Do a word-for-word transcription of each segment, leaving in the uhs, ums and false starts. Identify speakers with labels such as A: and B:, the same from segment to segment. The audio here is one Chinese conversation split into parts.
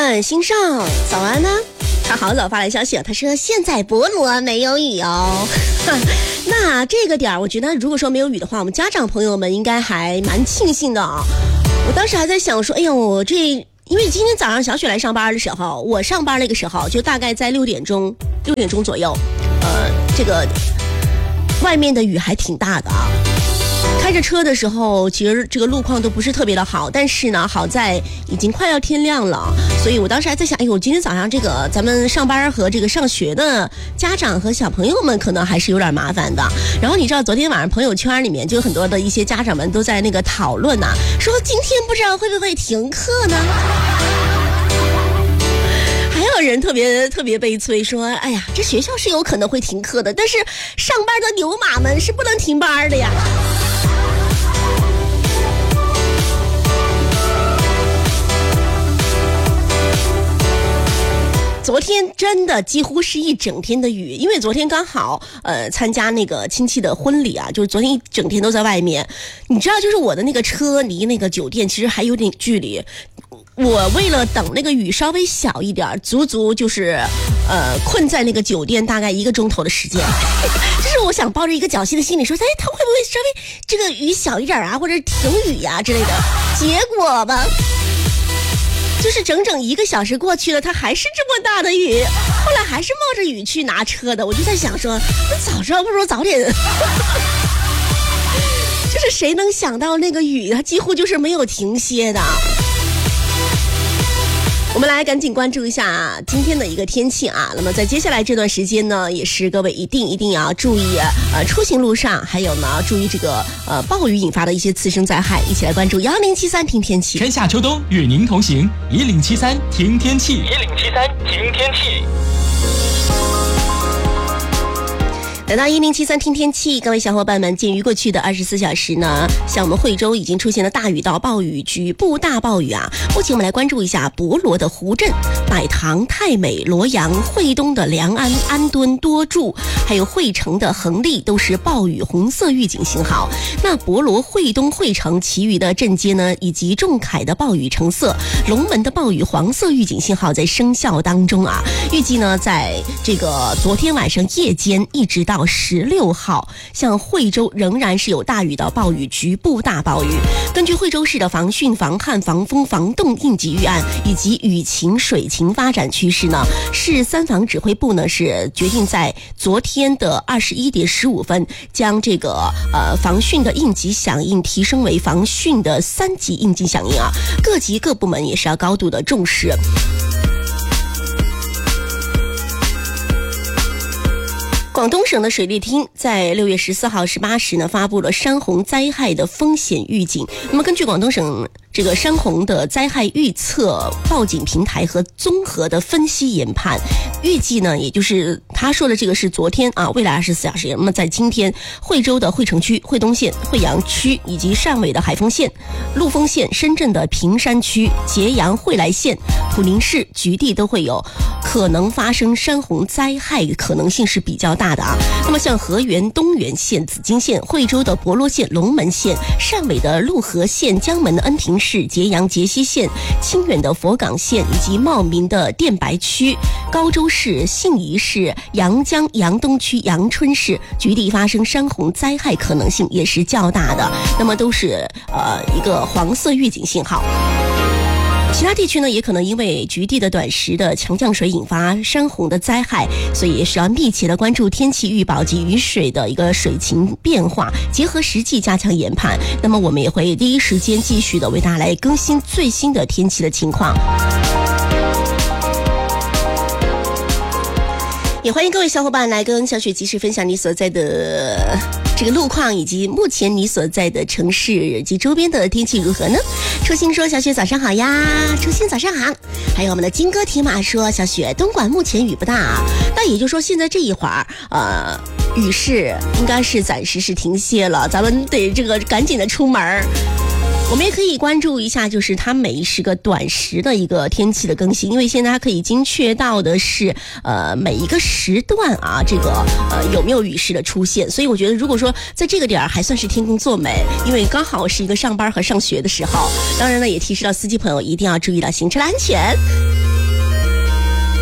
A: 们新上早安呢，他好早发来消息，他说现在博罗没有雨哦。那这个点儿，我觉得如果说没有雨的话，我们家长朋友们应该还蛮庆幸的啊。我当时还在想说，哎呦，这因为今天早上小雪来上班的时候，我上班那个时候就大概在六点钟，六点钟左右，呃，这个外面的雨还挺大的啊。开着车的时候，其实这个路况都不是特别的好，但是呢，好在已经快要天亮了，所以我当时还在想，哎呦，今天早上这个咱们上班和这个上学的家长和小朋友们可能还是有点麻烦的。然后你知道，昨天晚上朋友圈里面就有很多的一些家长们都在那个讨论呐、啊，说今天不知道会不会停课呢？还有人特别特别悲催，说，哎呀，这学校是有可能会停课的，但是上班的牛马们是不能停班的呀。昨天真的几乎是一整天的雨，因为昨天刚好呃参加那个亲戚的婚礼啊，就是昨天一整天都在外面。你知道，就是我的那个车离那个酒店其实还有点距离，我为了等那个雨稍微小一点，足足就是呃困在那个酒店大概一个钟头的时间。就是我想抱着一个侥幸的心理说，哎，他会不会稍微这个雨小一点啊，或者停雨呀、啊、之类的？结果吧，就是整整一个小时过去了，它还是这么大的雨，后来还是冒着雨去拿车的。我就在想说，那早知道不如早点。就是谁能想到那个雨它几乎就是没有停歇的。我们来赶紧关注一下今天的一个天气啊。那么在接下来这段时间呢，也是各位一定一定要注意呃出行路上，还有呢注意这个呃暴雨引发的一些次生灾害。一起来关注幺零七三听天气，
B: 春夏秋冬与您同行。一零七三听天气，一零七三听天气。
A: 来到一零七三听天气，各位小伙伴们，鉴于过去的二十四小时呢，像我们惠州已经出现了大雨到暴雨，局部大暴雨啊。目前我们来关注一下博罗的湖镇、百塘、太美、罗阳、惠东的良安、安墩、多柱，还有惠城的恒利都是暴雨红色预警信号。那博罗、惠东、惠城其余的镇街呢，以及仲恺的暴雨橙色，龙门的暴雨黄色预警信号在生效当中啊。预计呢，在这个昨天晚上夜间一直到到十六号，像惠州仍然是有大雨到暴雨，局部大暴雨。根据惠州市的防汛、防旱、防风、防冻应急预案以及雨情、水情发展趋势呢，市三防指挥部呢是决定在昨天的二十一点十五分，将这个呃防汛的应急响应提升为防汛的三级应急响应啊，各级各部门也是要高度的重视。广东省的水利厅在六月十四号十八时呢发布了山洪灾害的风险预警。那么根据广东省这个山洪的灾害预测报警平台和综合的分析研判，预计呢，也就是他说的这个是昨天啊，未来二十四小时。那么在今天，惠州的惠城区、惠东县、惠阳区以及汕尾的海丰县、陆丰县、深圳的平山区、揭阳、惠来县、普宁市局地都会有可能发生山洪灾害，可能性是比较大的啊。那么像河源、东源县、紫金县、惠州的博罗县、龙门县、汕尾的陆河县、江门的恩亭市、揭阳杰西县、清远的佛岗县以及茂名的电白区、高州市、信宜市、阳江阳东区、阳春市局地发生山洪灾害可能性也是较大的，那么都是呃一个黄色预警信号。其他地区呢，也可能因为局地的短时的强降水引发山洪的灾害，所以也是要密切的关注天气预报及雨水的一个水情变化，结合实际加强研判。那么我们也会第一时间继续的为大家来更新最新的天气的情况。也欢迎各位小伙伴来跟小雪及时分享你所在的这个路况，以及目前你所在的城市及周边的天气如何呢？初心说小雪早上好呀，初心早上好。还有我们的金哥铁马说小雪东莞目前雨不大，那也就是说现在这一会儿呃雨势应该是暂时是停歇了，咱们得这个赶紧的出门。我们也可以关注一下，就是它每时个短时的一个天气的更新，因为现在它可以精确到的是呃每一个时段啊，这个呃有没有雨势的出现。所以我觉得如果说在这个点儿还算是天公作美，因为刚好是一个上班和上学的时候。当然呢，也提示到司机朋友一定要注意到行车的安全。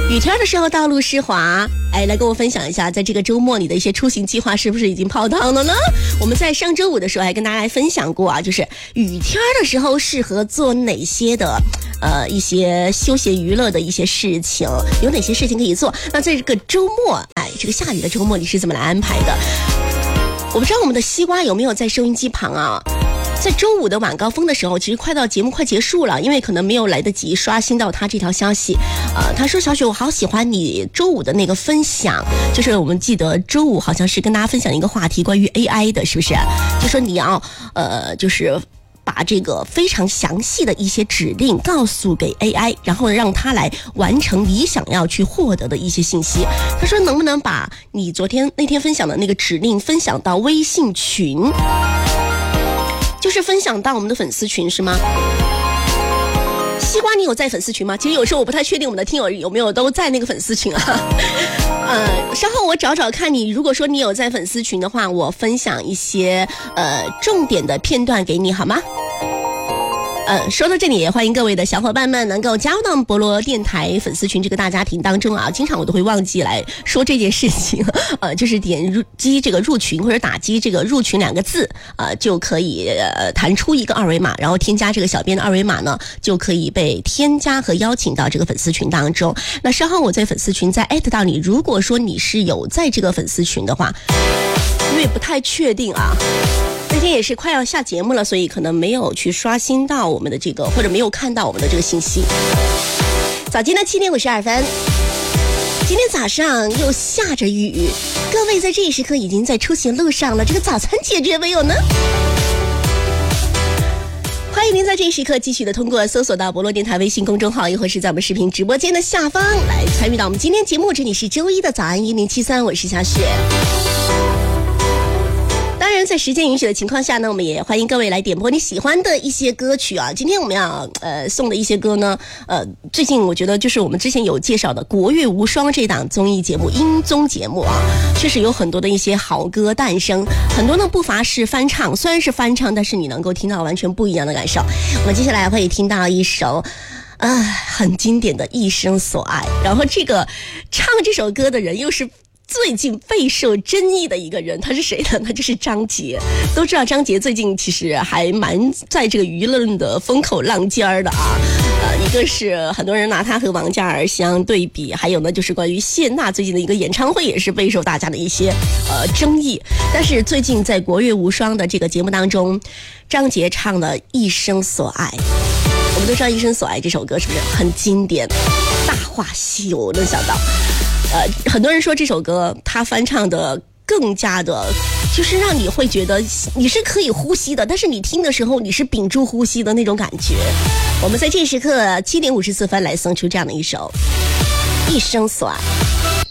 A: 雨天的时候道路湿滑，哎，来跟我分享一下，在这个周末你的一些出行计划是不是已经泡汤了呢？我们在上周五的时候还跟大家来分享过啊，就是雨天的时候适合做哪些的呃一些休闲娱乐的一些事情，有哪些事情可以做。那在这个周末，哎，这个下雨的周末你是怎么来安排的？我不知道我们的西瓜有没有在收音机旁啊？在周五的晚高峰的时候，其实快到节目快结束了，因为可能没有来得及刷新到他这条消息。呃，他说小雪，我好喜欢你周五的那个分享，就是我们记得周五好像是跟大家分享一个话题，关于 A I 的，是不是？就说你要呃，就是把这个非常详细的一些指令告诉给 A I， 然后让它来完成你想要去获得的一些信息。他说能不能把你昨天那天分享的那个指令分享到微信群？就是分享到我们的粉丝群是吗？西瓜，你有在粉丝群吗？其实有时候我不太确定我们的听友有没有都在那个粉丝群啊。呃，稍后我找找看你，如果说你有在粉丝群的话，我分享一些呃重点的片段给你好吗？呃，说到这里，也欢迎各位的小伙伴们能够加入到我们博罗电台粉丝群这个大家庭当中啊。经常我都会忘记来说这件事情，呃，就是点入击这个入群或者打击这个入群两个字，呃，就可以呃弹出一个二维码，然后添加这个小编的二维码呢，就可以被添加和邀请到这个粉丝群当中。那稍后我在粉丝群再艾特到你，如果说你是有在这个粉丝群的话，因为不太确定啊。那天也是快要下节目了，所以可能没有去刷新到我们的这个，或者没有看到我们的这个信息。早间的七点五十二分，今天早上又下着雨，各位在这一时刻已经在出行路上了，这个早餐解决没有呢？欢迎您在这一时刻继续的通过搜索到博罗电台微信公众号，亦或是在我们视频直播间的下方来参与到我们今天节目。这里是周一的早安一零七三，我是小雪。当然在时间允许的情况下呢，我们也欢迎各位来点播你喜欢的一些歌曲啊。今天我们要呃送的一些歌呢，呃最近我觉得就是我们之前有介绍的国乐无双这档综艺节目音综节目啊，确实有很多的一些好歌诞生，很多呢不乏是翻唱，虽然是翻唱，但是你能够听到完全不一样的感受。我们接下来会听到一首啊、呃、很经典的一生所爱，然后这个唱这首歌的人又是最近备受争议的一个人，他是谁呢？他就是张杰。都知道张杰最近其实还蛮在这个舆论的风口浪尖的啊。呃，一个是很多人拿他和王嘉尔相对比，还有呢就是关于谢娜最近的一个演唱会也是备受大家的一些呃争议。但是最近在国乐无双的这个节目当中，张杰唱了《一生所爱》。我们都知道《一生所爱》这首歌是不是很经典？大话西游，能想到。呃，很多人说这首歌他翻唱的更加的，就是让你会觉得你是可以呼吸的，但是你听的时候你是屏住呼吸的那种感觉。我们在这时刻七点五十四分来送出这样的一首《一生所爱》。